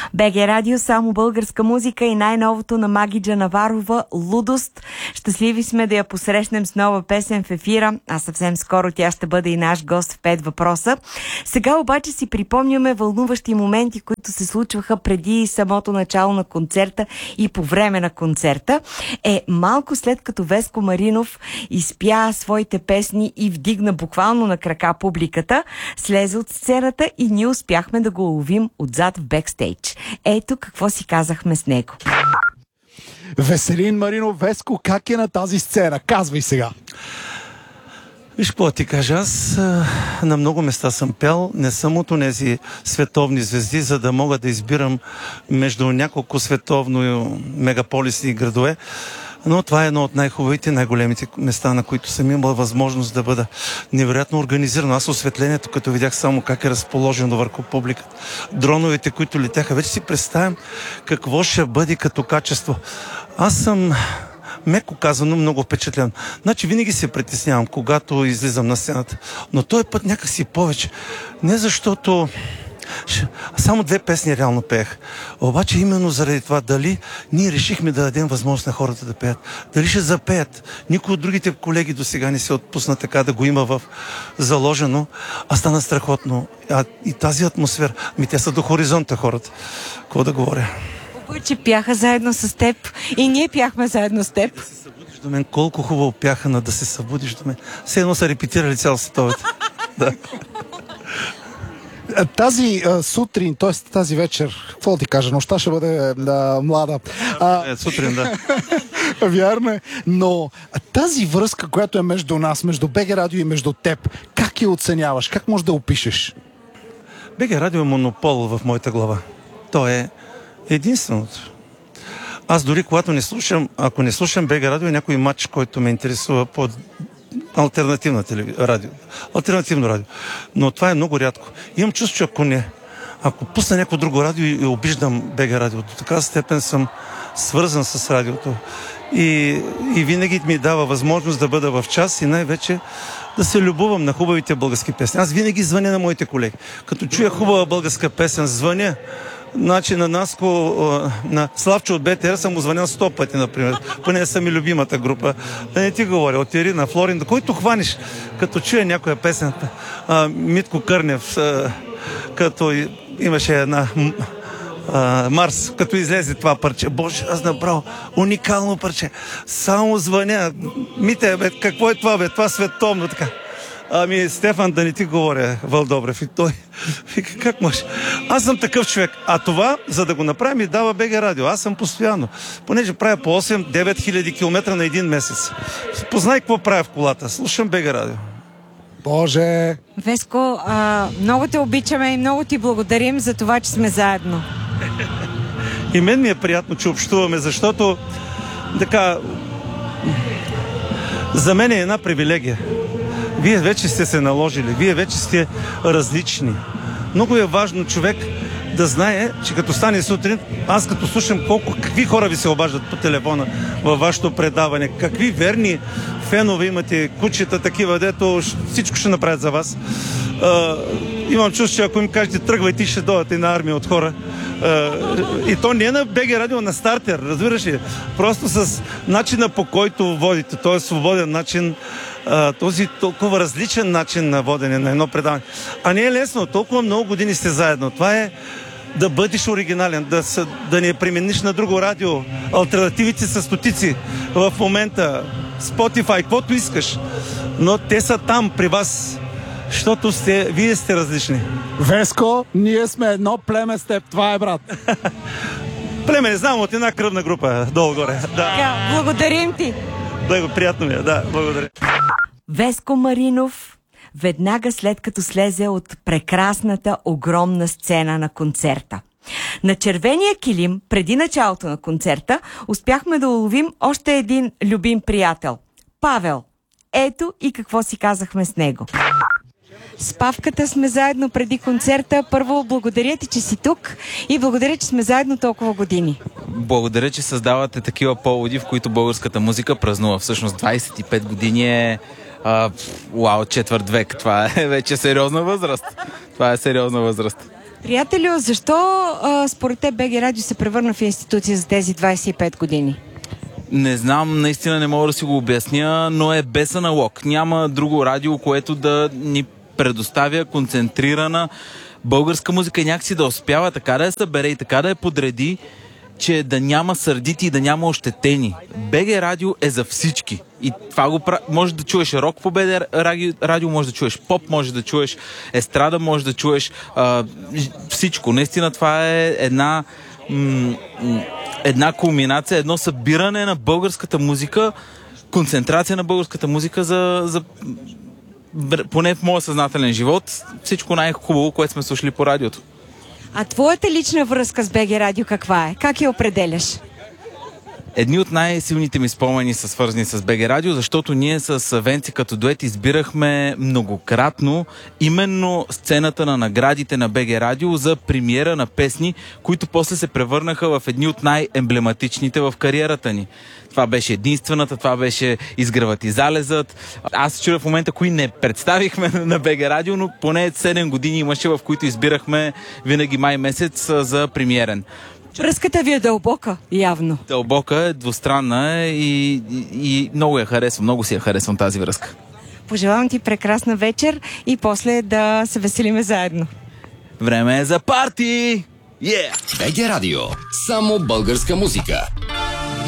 БГ Радио, само българска музика и най-новото на Маги Джанаварова «Лудост». Щастливи сме да я посрещнем с нова песен в ефира, а съвсем скоро тя ще бъде и наш гост в 5 въпроса. Сега обаче си припомняме вълнуващи моменти, които се случваха преди самото начало на концерта и по време на концерта. Малко след като Веско Маринов изпя своите песни и вдигна буквално на крака публиката, слезе от сцената и ние успяхме да го уловим отзад в бекстейдж. Ето какво си казахме с него. Веселин Маринов, Веско, как е на тази сцена? Казвай сега. Виж какво ти кажа, аз на много места съм пял, не съм от онези световни звезди, за да мога да избирам между няколко световно мегаполисни градове, но това е едно от най-хубавите, най-големите места, на които съм имал възможност да бъда невероятно организиран. Аз осветлението, като видях само как е разположено върху публиката, дроновете, които летяха, вече си представям какво ще бъде като качество. Аз съм, меко казано, много впечатлен. Значи винаги се притеснявам, когато излизам на сцената, но този път някакси повече. Не защото само 2 песни реално пеех. Обаче именно заради това, дали ние решихме да дадем възможност на хората да пеят. Дали ще запеят. Никой от другите колеги до сега не се отпусна така да го има в заложено. А стана страхотно. И тази атмосфера. Те са до хоризонта хората. Какво да говоря? Че пяха заедно с теб и ние пяхме заедно с теб. Да се събудиш до мен. Колко хубаво пяха на да се събудиш до мен. Все едно са репетирали цял световете. Да. Тази сутрин, т.е. тази вечер, какво ти кажа, нощта ще бъде млада. Сутрин, да. Вярно е. Но тази връзка, която е между нас, между БГ Радио и между теб, как я оценяваш? Как можеш да опишеш? БГ Радио е монопол в моята глава. То е единственото. Аз дори когато не слушам, ако не слушам БГ Радио, е някой матч, който ме интересува по алтернативно радио. Но това е много рядко. Имам чувство, че ако пусна някакво друго радио и обиждам БГ Радио, до такава степен съм свързан с радиото. И винаги ми дава възможност да бъда в час и най-вече да се любувам на хубавите български песни. Аз винаги звъня на моите колеги. Като чуя хубава българска песен, звъня. Значи на Наско, на Славчо от БТР съм му звънял 100 пъти, например. Поне са ми любимата група. Да не ти говоря, от Ирина, Флорин, който хваниш, като чуя някоя песен. Митко Кърнев, като имаше една Марс, като излезе това парче. Боже, аз направо уникално парче. Само звъня. Мите, какво е това, бе? Това световно, така. Стефан, да не ти говоря, Вълдобрев. И той вика, как може? Аз съм такъв човек. А това, за да го направим, ми дава БГ Радио. Аз съм постоянно. Понеже правя по 8-9 хиляди километра на един месец. Познай какво правя в колата. Слушам БГ Радио. Боже! Веско, много те обичаме и много ти благодарим за това, че сме заедно. И мен ми е приятно, че общуваме, защото така за мен е една привилегия. Вие вече сте се наложили, вие вече сте различни. Много е важно човек да знае, че като стане сутрин, аз като слушам какви хора ви се обаждат по телефона във вашето предаване, какви верни фенове имате, кучета такива, дето всичко ще направят за вас. Имам чувство, че ако им кажете тръгвайте, ще дойдат една армия от хора. И то не е на БГ Радио, на стартер, разбираш ли? Просто с начина, по който водите, този свободен начин, този толкова различен начин на водене на едно предаване. А не е лесно, толкова много години сте заедно. Това е да бъдеш оригинален, да не примениш на друго радио. Алтернативите са стотици в момента. Spotify, каквото искаш. Но те са там при вас, защото вие сте различни. Веско, ние сме едно племе с теб. Това е, брат. Племе, не знам, от една кръвна група долу-горе. Да. Благодарим ти. Приятно ми е, да, благодаря. Веско Маринов, веднага след като слезе от прекрасната, огромна сцена на концерта. На червения килим, преди началото на концерта, успяхме да уловим още един любим приятел – Павел. Ето и какво си казахме с него. С Павката сме заедно преди концерта. Първо, благодаря ти, че си тук и благодаря, че сме заедно толкова години. Благодаря, че създавате такива поводи, в които българската музика празнува. Всъщност 25 години е четвърт век. Това е вече сериозна възраст. Това е сериозна възраст. Приятелю, защо според теб БГ Радио се превърна в институция за тези 25 години? Не знам, наистина не мога да си го обясня, но е без аналог. Няма друго радио, което да ни предоставя концентрирана българска музика и някакси да успява така да я събере и така да я подреди, че да няма сърдити и да няма ощетени. БГ Радио е за всички. И това го може да чуеш рок по БГ Радио, може да чуеш поп, може да чуеш естрада, може да чуеш всичко. Наистина това е една кулминация, едно събиране на българската музика, концентрация на българската музика за поне в моя съзнателен живот, всичко най-хубаво, което сме слушали по радиото. А твоята лична връзка с БГ Радио каква е? Как я определяш? Едни от най-силните ми спомени са свързани с БГ Радио, защото ние с Венци като дует избирахме многократно именно сцената на наградите на БГ Радио за премиера на песни, които после се превърнаха в едни от най-емблематичните в кариерата ни. Това беше единствената, това беше Изгръват и залезът. Аз се чудя в момента, кои не представихме на БГ Радио, но поне 7 години имаше, в които избирахме винаги май месец за премиерен. Връзката ви е дълбока, явно. Дълбока е, двустранна е и много я харесвам, много си я харесвам тази връзка. Пожелавам ти прекрасна вечер и после да се веселиме заедно. Време е за парти! БГ Радио. Само българска музика.